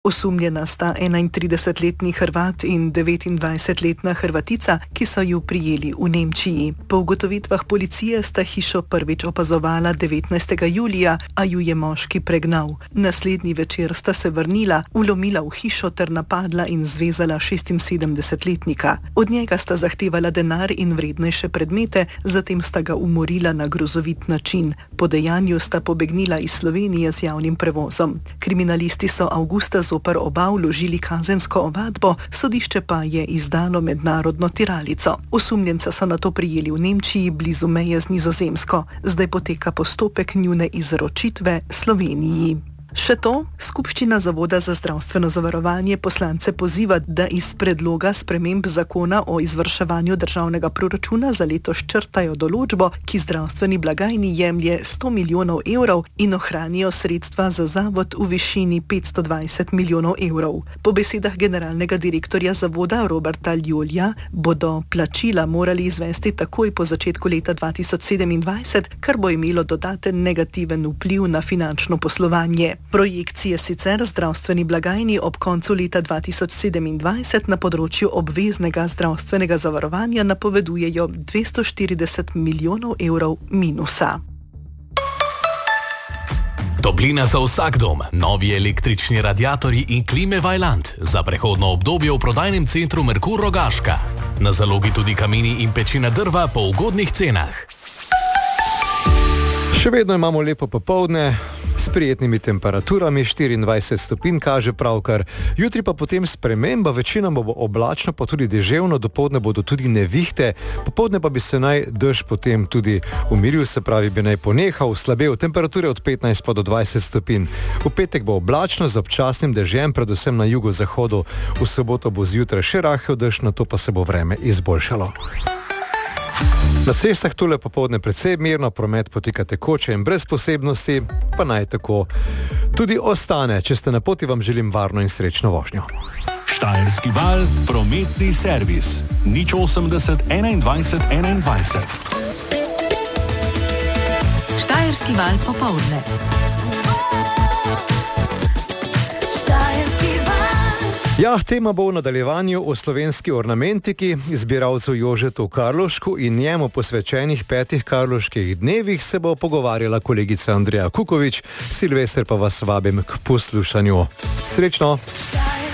Osumljena sta 31-letni Hrvat in 29-letna Hrvatica, ki so ju prijeli v Nemčiji. Po ugotovitvah policije sta hišo prvič opazovala 19. julija, a ju je moški pregnal. Naslednji večer sta se vrnila, vlomila v hišo ter napadla in zvezala 76-letnika. Od njega sta zahtevala denar in vrednejše predmete, zatem sta ga umorila na grozovit način. Po dejanju sta pobegnila iz Slovenije z javnim prevozom. Kriminalisti so avgusta zoper oba vložili kazensko ovadbo, sodišče pa je izdalo mednarodno tiralico. Osumljenca so nato prijeli v Nemčiji blizu meje z Nizozemsko. Zdaj poteka postopek njune izročitve Sloveniji. Še to, Skupščina Zavoda za zdravstveno zavarovanje poslance poziva, da iz predloga sprememb zakona o izvrševanju državnega proračuna za letos črtajo določbo, ki zdravstveni blagajni jemlje 100 milijonov evrov in ohranijo sredstva za zavod v višini 520 milijonov evrov. Po besedah generalnega direktorja zavoda Roberta Ljolja bodo plačila morali izvesti takoj po začetku leta 2027, kar bo imelo dodaten negativen vpliv na finančno poslovanje. Projekcije sicer zdravstveni blagajni ob koncu leta 2027 na področju obveznega zdravstvenega zavarovanja napovedujejo 240 milijonov evrov minusa. Toplina za vsak dom, novi električni radiatorji in klime Vaillant za prehodno obdobje v prodajnem centru Merkur Rogaška. Na zalogi tudi kamini in pečina drva po ugodnih cenah. Še vedno imamo lepo popoldne s prijetnimi temperaturami, 24 stopinj kaže pravkar. Jutri pa potem sprememba, večinoma bo oblačno, pa tudi deževno, dopoldne bodo tudi nevihte, popoldne pa bi se naj dež potem tudi umiril, se pravi bi naj ponehal, slabel, temperature od 15 pa do 20 stopinj. V petek bo oblačno z občasnim dežjem, predvsem na jugozahodu. V soboto bo zjutraj še rahel dež, nato pa se bo vreme izboljšalo. Na cestah tule popoldne precej mirno, promet poteka tekoče in brez posebnosti, pa naj tako tudi ostane. Če ste na poti, vam želim varno in srečno vožnjo. Štajerski val, prometni servis. 080 21 21. Štajerski val popoldne. Ja, tema bo v nadaljevanju o slovenski ornamentiki, zbiralcu Jožetu Karlovšku in njemu posvečenih 5 karlovških dnevih se bo pogovarjala kolegica Andreja Kukovič, Silvester pa vas vabim k poslušanju. Srečno!